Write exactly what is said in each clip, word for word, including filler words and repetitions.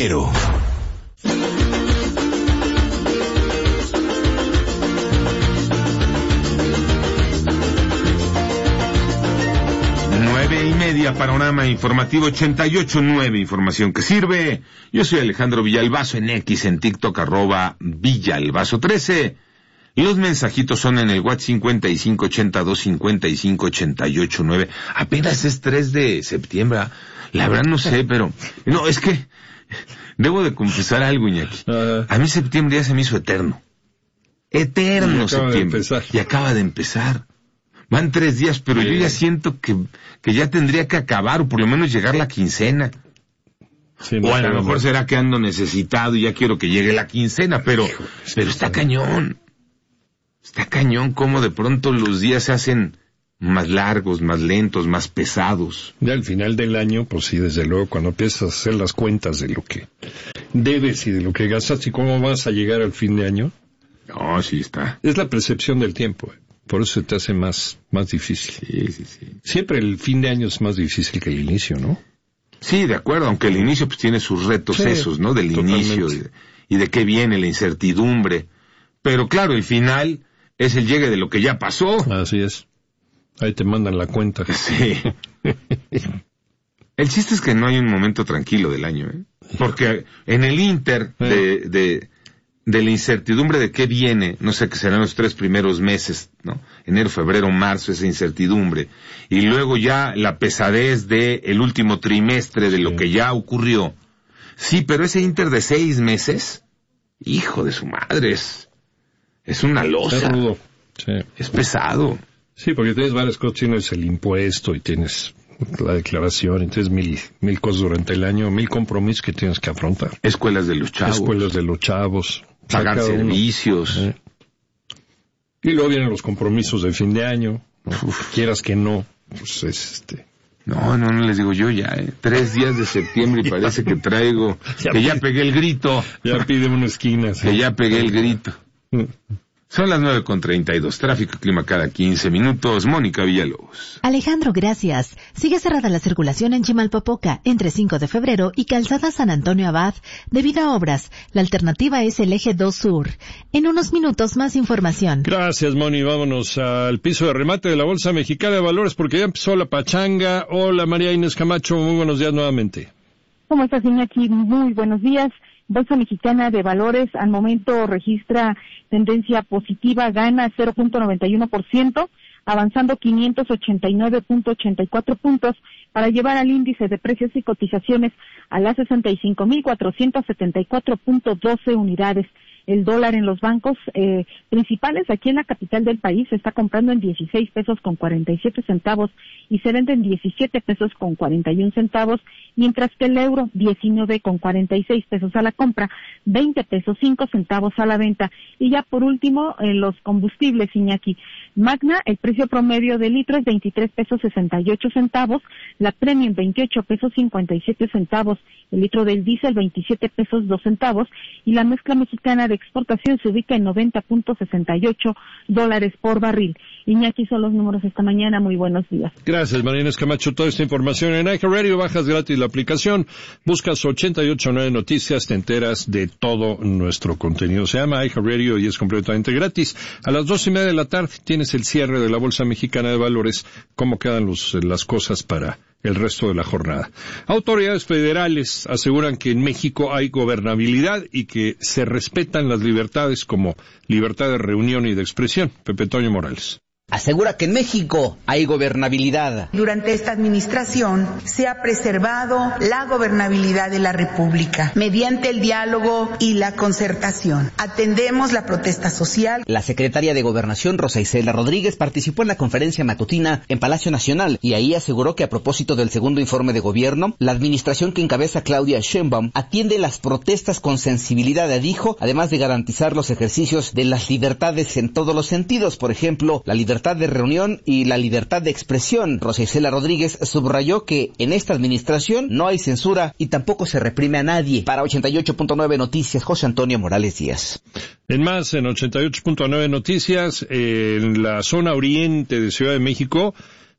Ero. Nueve y media, panorama informativo ochenta y ocho punto nueve, información que sirve. Yo soy Alejandro Villalbazo, en X, en TikTok, arroba Villalbazo trece. Los mensajitos son en el WhatsApp cincuenta y cinco ochenta y dos cincuenta y cinco ochenta y ocho nueve. Apenas es tres de septiembre. La verdad no sé, pero... No, es que... Debo de confesar algo, Iñaki. A mí septiembre ya se me hizo eterno. Eterno septiembre. Y acaba de empezar. Van tres días, pero sí. Yo ya siento que, que ya tendría que acabar, o por lo menos llegar la quincena. Sí, o a lo mejor será que ando necesitado y ya quiero que llegue la quincena, pero, pero está cañón. Está cañón cómo de pronto los días se hacen más largos, más lentos, más pesados. Ya al final del año, pues sí, desde luego, cuando empiezas a hacer las cuentas de lo que debes y de lo que gastas y cómo vas a llegar al fin de año. No, sí está. Es la percepción del tiempo, por eso se te hace más, más difícil. Sí, sí, sí. Siempre el fin de año es más difícil que el inicio, ¿no? Sí, de acuerdo, aunque el inicio pues tiene sus retos, sí, esos, ¿no? Del totalmente. Inicio y de, y de qué viene la incertidumbre. Pero claro, el final es el llegue de lo que ya pasó. Así es. Ahí te mandan la cuenta. Sí. El chiste es que no hay un momento tranquilo del año, ¿eh? Porque en el inter de, de, de la incertidumbre de qué viene, no sé, que serán los tres primeros meses, ¿no? Enero, febrero, marzo, esa incertidumbre. Y luego ya la pesadez de el último trimestre de lo que ya ocurrió. Sí, pero ese inter de seis meses, hijo de su madre, es, es una losa. Es rudo. Sí. Es pesado. Sí, porque tienes varias cosas, tienes el impuesto y tienes la declaración, y tienes mil, mil cosas durante el año, mil compromisos que tienes que afrontar. Escuelas de los chavos. Escuelas de los chavos. Pagar servicios. Uno, ¿eh? Y luego vienen los compromisos de fin de año, ¿no? Quieras que no, pues es este... No, no, no les digo yo ya, ¿eh? Tres días de septiembre y parece que traigo, ya que pide, ya pegué el grito. Ya pide una esquina. Sí. Que ya pegué el grito. Son las nueve con treinta y dos. Tráfico y clima cada quince minutos. Mónica Villalobos. Alejandro, gracias. Sigue cerrada la circulación en Chimalpopoca, entre cinco de febrero y Calzada San Antonio Abad, debido a obras. La alternativa es el eje dos Sur. En unos minutos, más información. Gracias, Moni. Vámonos al piso de remate de la Bolsa Mexicana de Valores, porque ya empezó la pachanga. Hola, María Inés Camacho. Muy buenos días nuevamente. ¿Cómo estás, Iñaki? Muy buenos días. Bolsa Mexicana de Valores al momento registra tendencia positiva, gana cero punto noventa y uno por ciento, avanzando quinientos ochenta y nueve punto ochenta y cuatro puntos para llevar al índice de precios y cotizaciones a las sesenta y cinco mil cuatrocientos setenta y cuatro punto doce unidades. El dólar en los bancos eh, principales aquí en la capital del país se está comprando en dieciséis pesos con cuarenta y siete centavos y se vende en diecisiete pesos con cuarenta y un centavos, mientras que el euro diecinueve con cuarenta y seis pesos a la compra, veinte pesos cinco centavos a la venta. Y ya por último, en los combustibles, Iñaki, Magna, el precio promedio del litro es veintitrés pesos sesenta y ocho centavos, la Premium veintiocho pesos cincuenta y siete centavos, el litro del diésel veintisiete pesos dos centavos y la mezcla mexicana de exportación se ubica en noventa punto sesenta y ocho dólares por barril. Iñaki, son los números esta mañana. Muy buenos días. Gracias, María Inés Camacho. Toda esta información en iHeartRadio, bajas gratis la aplicación, buscas ochenta y ocho punto nueve Noticias, te enteras de todo nuestro contenido. Se llama iHeartRadio y es completamente gratis. A las dos y media de la tarde tienes el cierre de la Bolsa Mexicana de Valores, cómo quedan los, las cosas para el resto de la jornada. Autoridades federales aseguran que en México hay gobernabilidad y que se respetan las libertades como libertad de reunión y de expresión. Pepe Toño Morales. Asegura que en México hay gobernabilidad. Durante esta administración se ha preservado la gobernabilidad de la República mediante el diálogo y la concertación. Atendemos la protesta social. La secretaria de Gobernación, Rosa Isela Rodríguez, participó en la conferencia matutina en Palacio Nacional y ahí aseguró que a propósito del segundo informe de gobierno, la administración que encabeza Claudia Sheinbaum atiende las protestas con sensibilidad, dijo, además de garantizar los ejercicios de las libertades en todos los sentidos, por ejemplo, la libertad de reunión y la libertad de expresión. Rosa Isela Rodríguez subrayó que en esta administración no hay censura y tampoco se reprime a nadie. Para ochenta y ocho punto nueve Noticias, José Antonio Morales Díaz. En más, en ochenta y ocho punto nueve Noticias, en la zona oriente de Ciudad de México,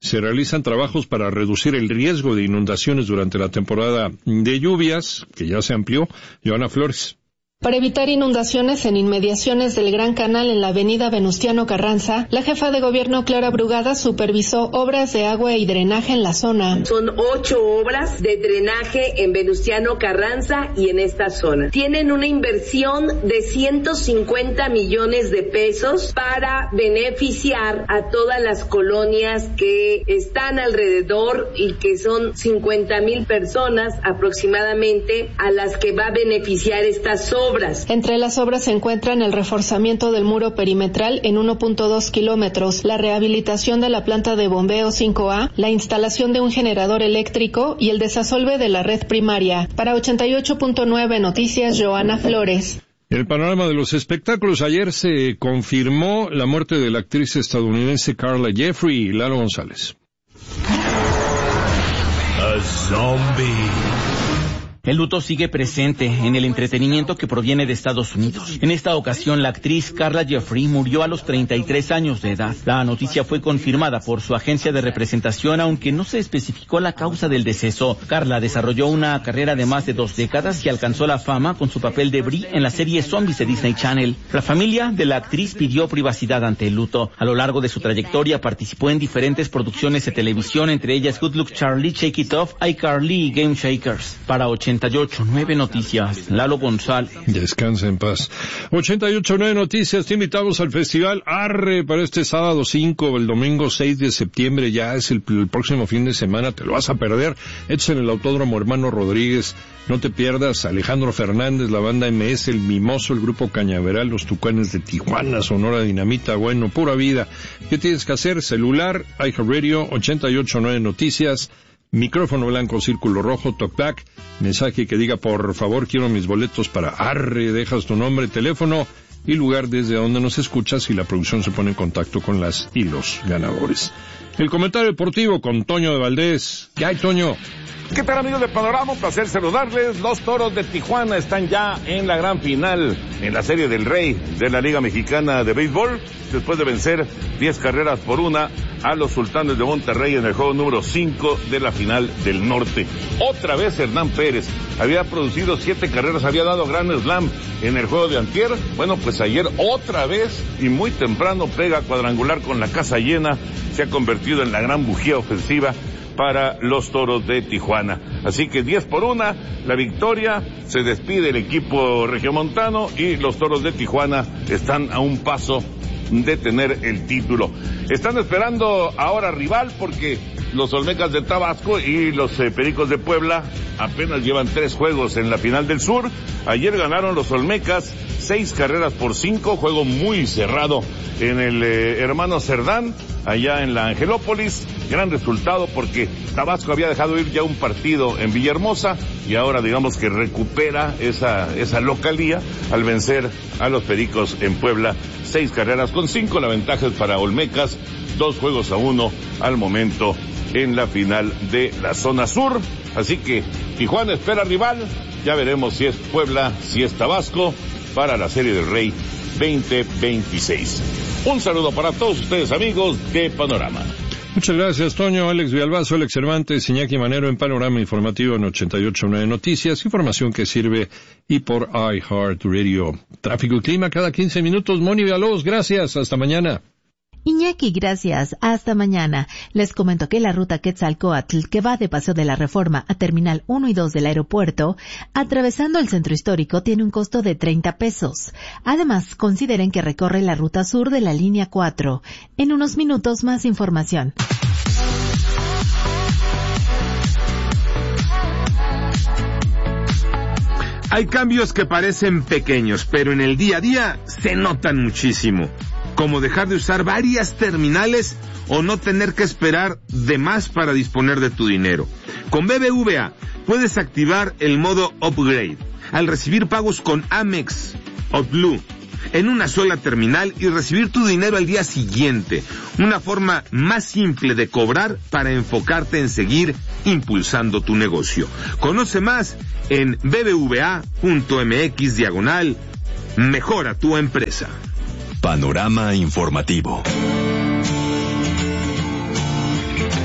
Se realizan trabajos para reducir el riesgo de inundaciones durante la temporada de lluvias, que ya se amplió. Joana Flores. Para evitar inundaciones en inmediaciones del Gran Canal en la avenida Venustiano Carranza, la jefa de gobierno Clara Brugada supervisó obras de agua y drenaje en la zona. Son ocho obras de drenaje en Venustiano Carranza y en esta zona. Tienen una inversión de ciento cincuenta millones de pesos para beneficiar a todas las colonias que están alrededor y que son cincuenta mil personas aproximadamente a las que va a beneficiar estas obras. Entre las obras se encuentran el reforzamiento del muro perimetral en uno punto dos kilómetros, la rehabilitación de la planta de bombeo cinco A, la instalación de un generador eléctrico y el desasolve de la red primaria. Para ochenta y ocho punto nueve Noticias, Joana Flores. En el panorama de los espectáculos, ayer se confirmó la muerte de la actriz estadounidense Carla Jeffrey. Lalo González. A zombie. El luto sigue presente en el entretenimiento que proviene de Estados Unidos. En esta ocasión, la actriz Carla Jeffrey murió a los treinta y tres años de edad. La noticia fue confirmada por su agencia de representación, aunque no se especificó la causa del deceso. Carla desarrolló una carrera de más de dos décadas y alcanzó la fama con su papel de Brie en la serie Zombies de Disney Channel. La familia de la actriz pidió privacidad ante el luto. A lo largo de su trayectoria participó en diferentes producciones de televisión, entre ellas Good Luck Charlie, Shake It Off, iCarly y Game Shakers. Para ochenta y ocho punto nueve Noticias, Lalo González. Descansa en paz. ochenta y ocho punto nueve Noticias, te invitamos al Festival Arre para este sábado cinco, el domingo seis de septiembre, ya es el, el próximo fin de semana, te lo vas a perder. Esto es en el Autódromo Hermano Rodríguez. No te pierdas Alejandro Fernández, la banda M S, El Mimoso, el Grupo Cañaveral, los Tucanes de Tijuana, Sonora Dinamita, bueno, pura vida. ¿Qué tienes que hacer? Celular, iHeartRadio, ochenta y ocho punto nueve Noticias, micrófono blanco, círculo rojo, talkback, mensaje que diga por favor quiero mis boletos para Arre, dejas tu nombre, teléfono y lugar desde donde nos escuchas y la producción se pone en contacto con las y los ganadores. El comentario deportivo con Toño de Valdés. ¿Qué hay, Toño? ¿Qué tal, amigos de Panorama? Un placer saludarles. Los Toros de Tijuana están ya en la gran final en la Serie del Rey de la Liga Mexicana de Béisbol, después de vencer diez carreras por una a los Sultanes de Monterrey en el juego número cinco de la final del norte. Otra vez Hernán Pérez había producido siete carreras, había dado gran slam en el juego de antier. Bueno, pues ayer otra vez y muy temprano pega cuadrangular con la casa llena, se ha convertido en la gran bujía ofensiva para los Toros de Tijuana. Así que diez por una, la victoria, se despide el equipo regiomontano y los Toros de Tijuana están a un paso de tener el título. Están esperando ahora rival porque los Olmecas de Tabasco y los eh, Pericos de Puebla apenas llevan tres juegos en la final del sur. Ayer ganaron los Olmecas seis carreras por cinco, juego muy cerrado en el eh, Hermano Cerdán, allá en la Angelópolis. Gran resultado porque Tabasco había dejado ir ya un partido en Villahermosa y ahora digamos que recupera esa, esa localía al vencer a los Pericos en Puebla. Seis carreras con cinco, la ventaja es para Olmecas, dos juegos a uno al momento en la final de la zona sur. Así que Tijuana espera rival, ya veremos si es Puebla, si es Tabasco para la Serie del Rey veinte veintiséis. Un saludo para todos ustedes, amigos de Panorama. Muchas gracias, Toño. Alex Villalbazo, Alex Cervantes, Iñaki Manero en Panorama Informativo en ochenta y ocho punto nueve Noticias, información que sirve y por iHeartRadio. Tráfico y clima cada quince minutos. Moni Villalobos, gracias. Hasta mañana. Iñaki, gracias. Hasta mañana. Les comento que la ruta Quetzalcóatl, que va de Paseo de la Reforma a Terminal uno y dos del aeropuerto, atravesando el centro histórico, tiene un costo de treinta pesos. Además, consideren que recorre la ruta sur de la línea cuatro. En unos minutos, más información. Hay cambios que parecen pequeños, pero en el día a día se notan muchísimo. Como dejar de usar varias terminales o no tener que esperar de más para disponer de tu dinero. Con B B V A puedes activar el modo Upgrade al recibir pagos con Amex o Blue en una sola terminal y recibir tu dinero al día siguiente. Una forma más simple de cobrar para enfocarte en seguir impulsando tu negocio. Conoce más en bbva.mx diagonal mejora tu empresa. Panorama informativo.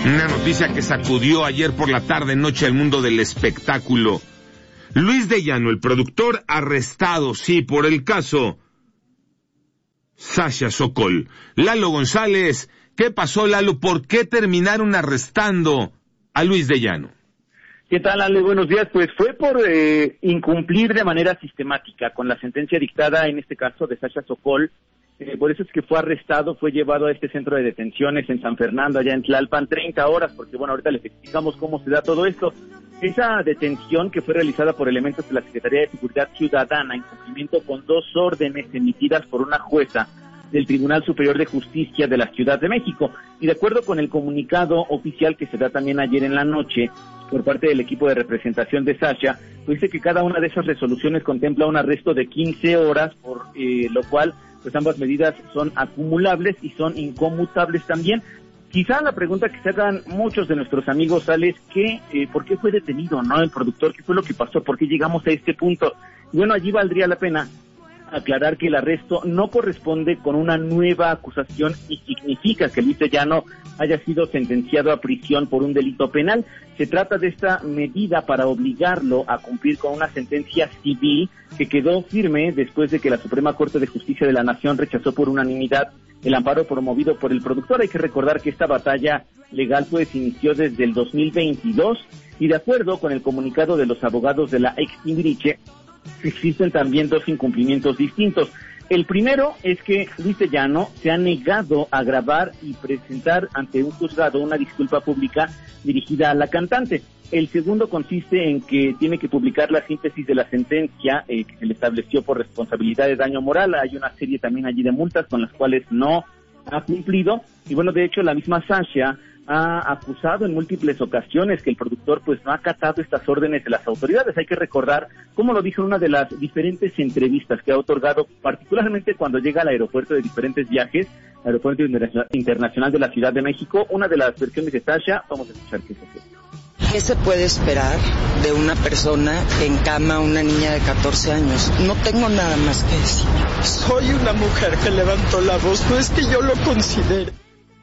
Una noticia que sacudió ayer por la tarde noche al mundo del espectáculo. Luis de Llano, el productor, arrestado, sí, por el caso Sasha Sokol. Lalo González, ¿qué pasó, Lalo? ¿Por qué terminaron arrestando a Luis de Llano? ¿Qué tal, Ale? Buenos días. Pues fue por eh, incumplir de manera sistemática con la sentencia dictada, en este caso de Sasha Sokol. Eh, por eso es que fue arrestado, fue llevado a este centro de detenciones en San Fernando, allá en Tlalpan, treinta horas, porque bueno, ahorita les explicamos cómo se da todo esto. Esa detención que fue realizada por elementos de la Secretaría de Seguridad Ciudadana en cumplimiento con dos órdenes emitidas por una jueza del Tribunal Superior de Justicia de la Ciudad de México. Y de acuerdo con el comunicado oficial que se da también ayer en la noche por parte del equipo de representación de Sasha, pues dice que cada una de esas resoluciones contempla un arresto de quince horas, por eh, lo cual pues ambas medidas son acumulables y son inconmutables también. Quizá la pregunta que se hagan muchos de nuestros amigos, Ale, es que, eh, ¿por qué fue detenido, no, el productor? ¿Qué fue lo que pasó? ¿Por qué llegamos a este punto? Y bueno, allí valdría la pena aclarar que el arresto no corresponde con una nueva acusación y significa que Luis de Llano haya sido sentenciado a prisión por un delito penal. Se trata de esta medida para obligarlo a cumplir con una sentencia civil que quedó firme después de que la Suprema Corte de Justicia de la Nación rechazó por unanimidad el amparo promovido por el productor. Hay que recordar que esta batalla legal pues inició desde el dos mil veintidós y de acuerdo con el comunicado de los abogados de la ex Timbiriche, existen también dos incumplimientos distintos. El primero es que Luis de Llano se ha negado a grabar y presentar ante un juzgado una disculpa pública dirigida a la cantante. El segundo consiste en que tiene que publicar la síntesis de la sentencia eh, que se le estableció por responsabilidad de daño moral. Hay una serie también allí de multas con las cuales no ha cumplido. Y bueno, de hecho, la misma Sasha ha acusado en múltiples ocasiones que el productor pues no ha acatado estas órdenes de las autoridades. Hay que recordar, como lo dijo en una de las diferentes entrevistas que ha otorgado, particularmente cuando llega al aeropuerto de diferentes viajes, Aeropuerto Internacional de la Ciudad de México, una de las versiones de Sasha, vamos a escuchar qué es eso. ¿Qué se puede esperar de una persona que encama a una niña de catorce años? No tengo nada más que decir. Soy una mujer que levantó la voz, no es que yo lo considere.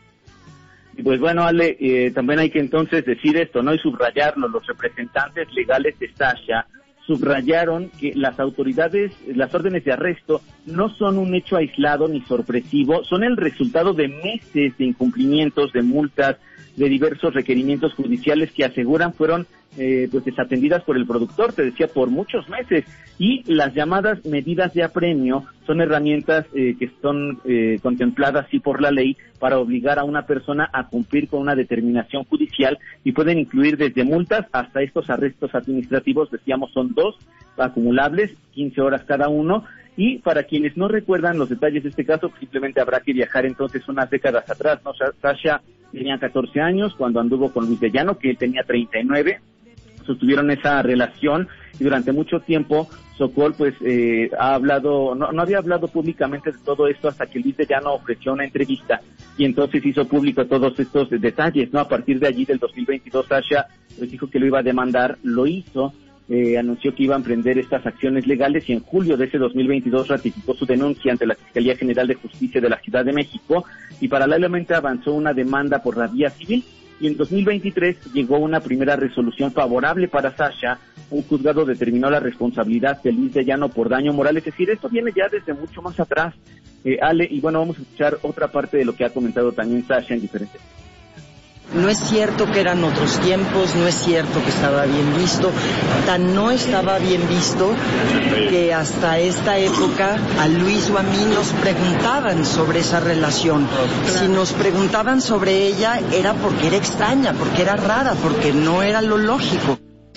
Y pues bueno, Ale, eh, también hay que entonces decir esto, ¿no? Y subrayarlo. Los representantes legales de Sasha subrayaron que las autoridades, las órdenes de arresto no son un hecho aislado ni sorpresivo, son el resultado de meses de incumplimientos, de multas, de diversos requerimientos judiciales que aseguran fueron eh, pues desatendidas por el productor, te decía, por muchos meses. Y las llamadas medidas de apremio son herramientas eh, que son eh, contempladas sí por la ley para obligar a una persona a cumplir con una determinación judicial y pueden incluir desde multas hasta estos arrestos administrativos, decíamos son dos acumulables, quince horas cada uno. Y para quienes no recuerdan los detalles de este caso, simplemente habrá que viajar entonces unas décadas atrás, ¿no? Sasha tenía catorce años cuando anduvo con Luis de Llano, que él tenía treinta y nueve, sostuvieron esa relación y durante mucho tiempo Sokol pues eh, ha hablado, no, no había hablado públicamente de todo esto hasta que Luis de Llano ofreció una entrevista y entonces hizo público todos estos detalles, ¿no? A partir de allí del dos mil veintidós Sasha pues dijo que lo iba a demandar, lo hizo. Eh, anunció que iba a emprender estas acciones legales y en julio de ese dos mil veintidós ratificó su denuncia ante la Fiscalía General de Justicia de la Ciudad de México y paralelamente avanzó una demanda por la vía civil y en dos mil veintitrés llegó una primera resolución favorable para Sasha. Un juzgado determinó la responsabilidad de Luis de Llano por daño moral, es decir, esto viene ya desde mucho más atrás, eh, Ale, y bueno, vamos a escuchar otra parte de lo que ha comentado también Sasha en diferentes. No es cierto que eran otros tiempos, no es cierto que estaba bien visto, tan no estaba bien visto que hasta esta época a Luis o a mí nos preguntaban sobre esa relación. Si nos preguntaban sobre ella era porque era extraña, porque era rara, porque no era lo lógico.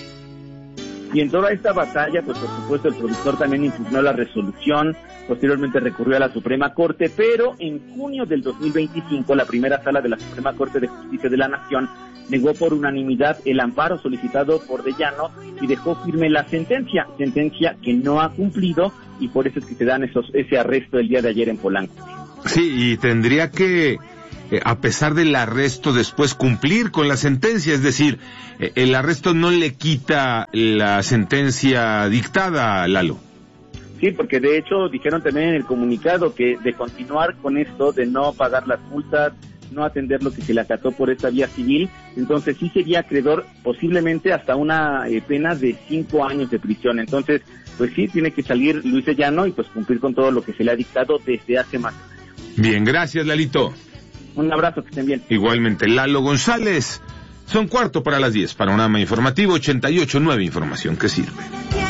Y en toda esta batalla, pues por supuesto el productor también impugnó la resolución, posteriormente recurrió a la Suprema Corte, pero en junio del dos mil veinticinco la primera sala de la Suprema Corte de Justicia de la Nación negó por unanimidad el amparo solicitado por De Llano y dejó firme la sentencia, sentencia que no ha cumplido y por eso es que se dan esos, ese arresto el día de ayer en Polanco. Sí, y tendría que, eh, a pesar del arresto, después cumplir con la sentencia, es decir, eh, el arresto no le quita la sentencia dictada, Lalo. Sí, porque de hecho dijeron también en el comunicado que de continuar con esto, de no pagar las multas, no atender lo que se le acató por esta vía civil, entonces sí sería acreedor posiblemente hasta una eh, pena de cinco años de prisión. Entonces, pues sí, tiene que salir Luis de Llano y pues cumplir con todo lo que se le ha dictado desde hace más. Bien, gracias, Lalito. Un abrazo, que estén bien. Igualmente, Lalo González. Son cuarto para las diez. Panorama Informativo ochenta y ocho punto nueve, información que sirve.